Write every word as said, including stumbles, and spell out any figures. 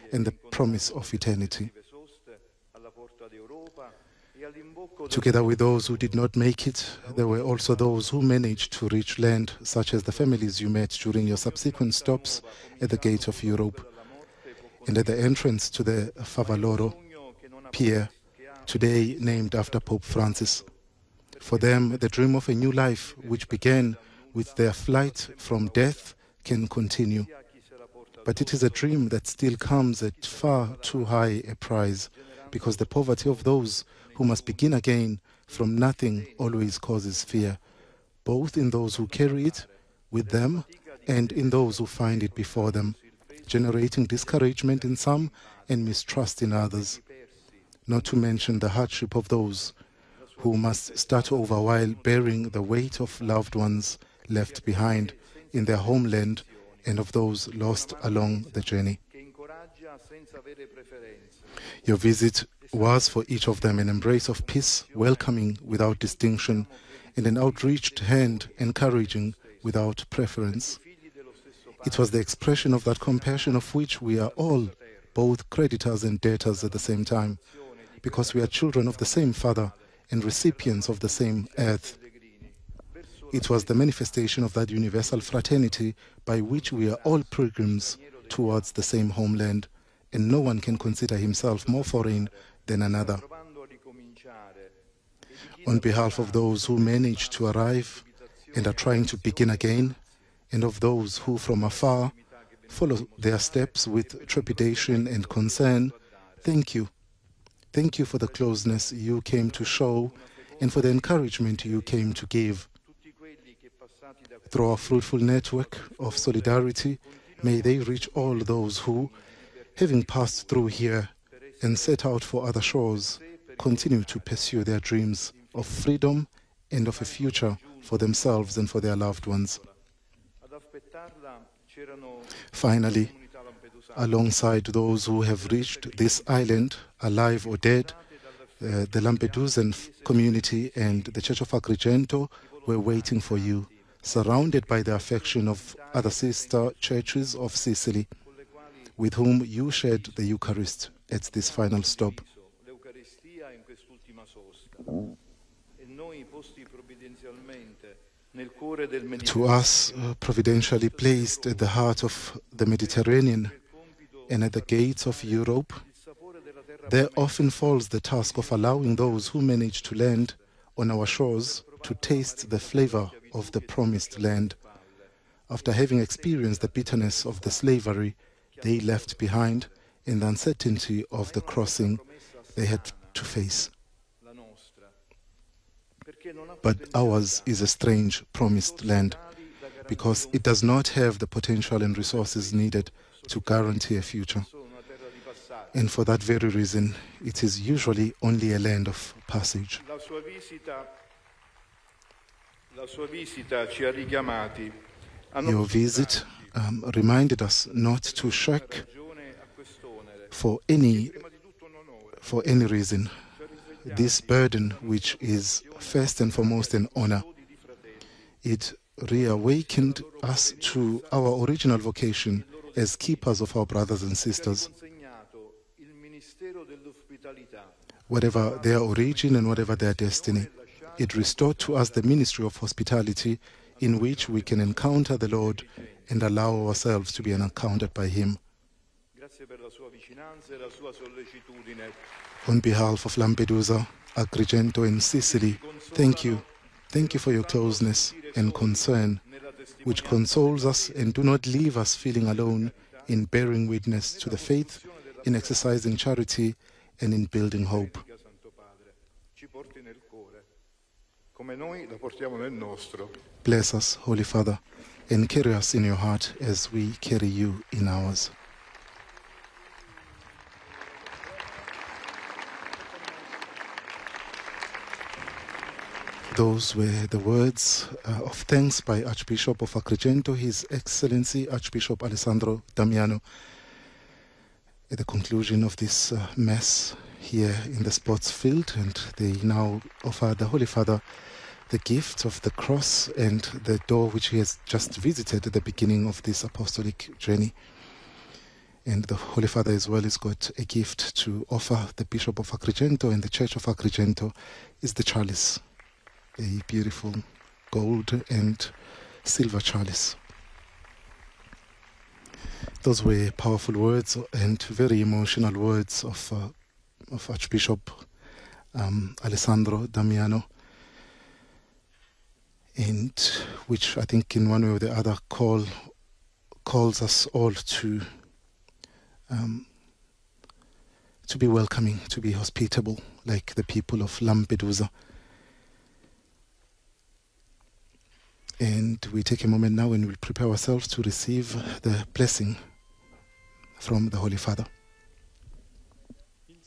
and the promise of eternity. Together with those who did not make it, there were also those who managed to reach land, such as the families you met during your subsequent stops at the gate of Europe and at the entrance to the Favaloro Pier, today named after Pope Francis. For them, the dream of a new life, which began with their flight from death, can continue. But it is a dream that still comes at far too high a price, because the poverty of those who must begin again from nothing always causes fear, both in those who carry it with them and in those who find it before them, generating discouragement in some and mistrust in others. Not to mention the hardship of those who must start over while bearing the weight of loved ones left behind in their homeland and of those lost along the journey. Your visit was for each of them an embrace of peace, welcoming without distinction, and an outreached hand encouraging without preference. It was the expression of that compassion of which we are all, both creditors and debtors at the same time, because we are children of the same Father and recipients of the same earth. It was the manifestation of that universal fraternity by which we are all pilgrims towards the same homeland, and no one can consider himself more foreign than another. On behalf of those who managed to arrive and are trying to begin again, and of those who from afar follow their steps with trepidation and concern, thank you. Thank you for the closeness you came to show and for the encouragement you came to give. Through our fruitful network of solidarity, may they reach all those who, having passed through here and set out for other shores, continue to pursue their dreams of freedom and of a future for themselves and for their loved ones. Finally, alongside those who have reached this island, alive or dead, uh, the Lampedusan community and the Church of Agrigento were waiting for you, surrounded by the affection of other sister churches of Sicily, with whom you shared the Eucharist at this final stop. To us, uh, providentially placed at the heart of the Mediterranean and at the gates of Europe, there often falls the task of allowing those who manage to land on our shores to taste the flavor of the promised land, after having experienced the bitterness of the slavery they left behind and the uncertainty of the crossing they had to face. But ours is a strange promised land, because it does not have the potential and resources needed to guarantee a future. And for that very reason, it is usually only a land of passage. Your visit um, reminded us not to shirk for any, for any reason this burden, which is first and foremost an honor. It reawakened us to our original vocation as keepers of our brothers and sisters, whatever their origin and whatever their destiny. It restored to us the ministry of hospitality, in which we can encounter the Lord and allow ourselves to be encountered by Him. On behalf of Lampedusa, Agrigento and Sicily, thank you. Thank you for your closeness and concern, which consoles us and do not leave us feeling alone in bearing witness to the faith, in exercising charity, and in building hope. Bless us, Holy Father, and carry us in your heart as we carry you in ours. Those were the words uh, of thanks by Archbishop of Agrigento, His Excellency Archbishop Alessandro Damiano, at the conclusion of this uh, Mass here in the sports field. And they now offer the Holy Father the gift of the cross and the door which he has just visited at the beginning of this apostolic journey. And the Holy Father as well has got a gift to offer the Bishop of Agrigento and the Church of Agrigento, is the chalice, a beautiful gold and silver chalice. Those were powerful words and very emotional words of, uh, of Archbishop um, Alessandro Damiano, and which I think in one way or the other call, calls us all to um, to be welcoming, to be hospitable, like the people of Lampedusa. And we take a moment now and we'll prepare ourselves to receive the blessing from the Holy Father.